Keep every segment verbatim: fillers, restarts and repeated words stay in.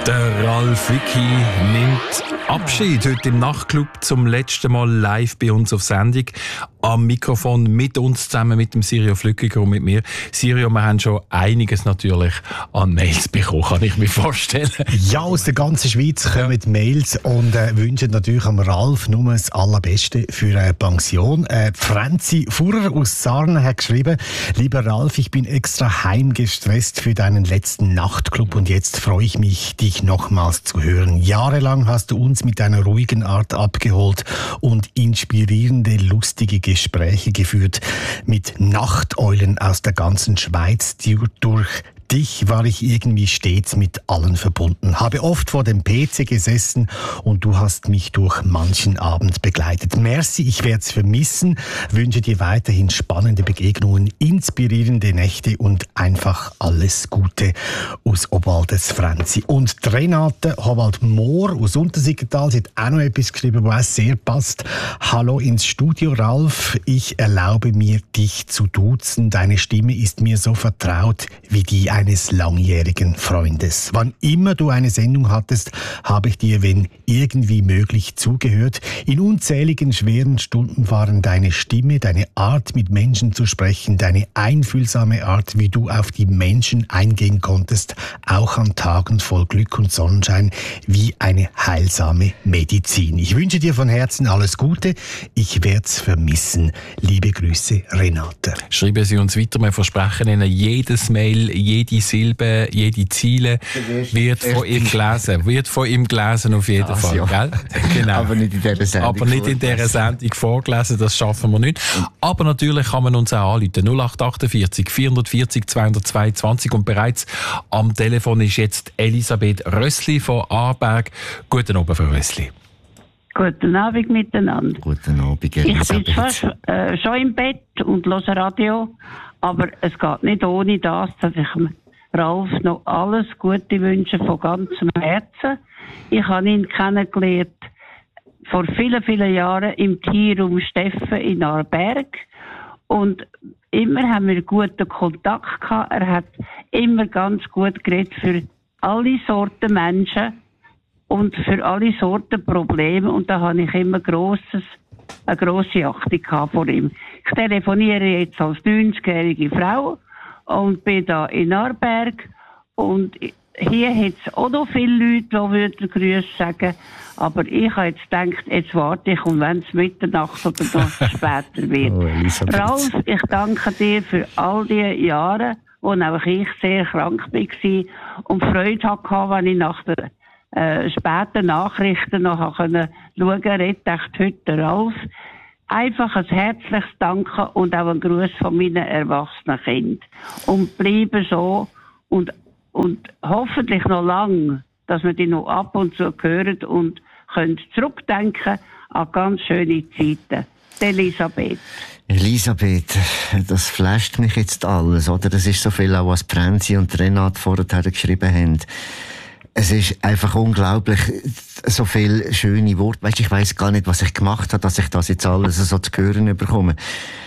Der Ralf Wicki nimmt Abschied heute im Nachtclub zum letzten Mal live bei uns auf Sendung. Am Mikrofon mit uns zusammen, mit dem Sirio Flückiger und mit mir. Sirio, wir haben schon einiges natürlich an Mails bekommen, kann ich mir vorstellen. Ja, aus der ganzen Schweiz kommen ja. Mails und äh, wünschen natürlich am Ralf nur das Allerbeste für eine Pension. Äh, Franzi Fuhrer aus Sarnen hat geschrieben: Lieber Ralf, ich bin extra heimgestresst für deinen letzten Nachtclub und jetzt freue ich mich, dich nochmals zu hören. Jahrelang hast du uns mit deiner ruhigen Art abgeholt und inspirierende, lustige Gespräche geführt mit Nachteulen aus der ganzen Schweiz, die durch dich war ich irgendwie stets mit allen verbunden. Habe oft vor dem P C gesessen und du hast mich durch manchen Abend begleitet. Merci, ich werde es vermissen. Wünsche dir weiterhin spannende Begegnungen, inspirierende Nächte und einfach alles Gute aus Obwaldes Franzi. Und Renate Howald-Mohr aus Untersiggenthal, sie hat auch noch etwas geschrieben, was auch sehr passt. Hallo ins Studio, Ralf. Ich erlaube mir, dich zu duzen. Deine Stimme ist mir so vertraut wie die eines langjährigen Freundes. Wann immer du eine Sendung hattest, habe ich dir, wenn irgendwie möglich, zugehört. In unzähligen schweren Stunden waren deine Stimme, deine Art, mit Menschen zu sprechen, deine einfühlsame Art, wie du auf die Menschen eingehen konntest, auch an Tagen voll Glück und Sonnenschein, wie eine heilsame Medizin. Ich wünsche dir von Herzen alles Gute. Ich werde es vermissen. Liebe Grüße, Renate. Schreiben Sie uns weiter. Wir versprechen Ihnen, jedes Mail, jede Silbe, jede Ziele wird von ihm gelesen. Wird von ihm gelesen auf jeden Fall. Ja. Gell? Genau. Aber nicht in dieser Sendung. Aber nicht in dieser Sendung vorgelesen, das schaffen wir nicht. Aber natürlich kann man uns auch anrufen. null acht achtundvierzig vierhundertvierzig zweihundertzweiundzwanzig. Und bereits am Telefon ist jetzt Elisabeth Rössli von Aarberg. Guten Abend, Frau Rössli. Guten Abend miteinander. Guten Abend, Elisabeth. Ich bin fast äh, schon im Bett und höre Radio, aber es geht nicht ohne das, dass ich Ralf noch alles Gute wünsche von ganzem Herzen. Ich habe ihn kennengelernt vor vielen, vielen Jahren im Tierraum Steffen in Aarberg und immer haben wir guten Kontakt gehabt. Er hat immer ganz gut geredet für alle Sorten Menschen und für alle Sorten Probleme und da habe ich immer grosses, eine grosse Achtung vor ihm. Ich telefoniere jetzt als neunzigjährige Frau und bin da in Aarberg und hier hat es auch noch viele Leute, die Grüße sagen, aber ich habe jetzt gedacht, jetzt warte ich und wenn es Mitternacht oder noch später wird. Oh, Ralf, ich danke dir für all die Jahre, wo auch ich sehr krank war und Freude hatte, wenn ich nach der äh, späten Nachrichten noch schauen konnte, redet echt heute der Ralf. Einfach ein herzliches Danke und auch ein Gruß von meinen erwachsenen Kindern. Und bleiben so und, und hoffentlich noch lang, dass wir die noch ab und zu hören und können zurückdenken an ganz schöne Zeiten. Elisabeth. Elisabeth, das flasht mich jetzt alles, oder? Das ist so viel auch, was Franzi und Renate vorher geschrieben haben. Es ist einfach unglaublich, so viele schöne Worte. Weißt, ich weiss gar nicht, was ich gemacht habe, dass ich das jetzt alles so zu hören bekomme.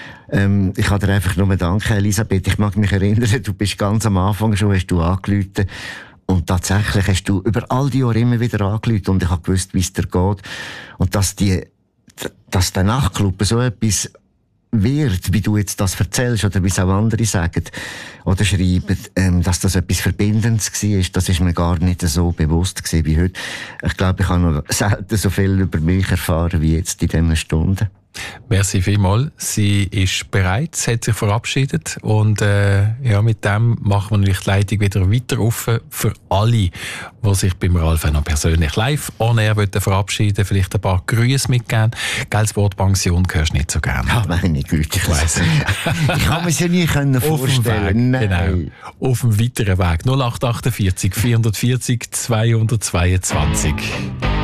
Ähm, ich kann dir einfach nur danken, Elisabeth. Ich mag mich erinnern, du bist ganz am Anfang schon, hast du angerufen. Und tatsächlich hast du über all die Jahre immer wieder angerufen und ich habe gewusst, wie es dir geht. Und dass die, dass der Nachtclub so etwas wird, wie du jetzt das erzählst, oder wie es auch andere sagen oder schreiben, ähm, dass das etwas Verbindendes war, das ist mir gar nicht so bewusst gewesen wie heute. Ich glaube, ich habe noch selten so viel über mich erfahren wie jetzt in diesen Stunden. Merci vielmals. Sie ist bereit, sie hat sich verabschiedet und äh, ja, mit dem machen wir natürlich die Leitung wieder weiter offen für alle, die sich beim Ralf auch noch persönlich live on air verabschieden, vielleicht ein paar Grüße mitgeben. Das Wort Pension hörst du nicht so gerne. Ja, meine Güte, ich weiss nicht. Ich kann mir es ja nie vorstellen. Weg, genau. Auf dem weiteren Weg. null acht achtundvierzig vierhundertvierzig zweihundertzweiundzwanzig.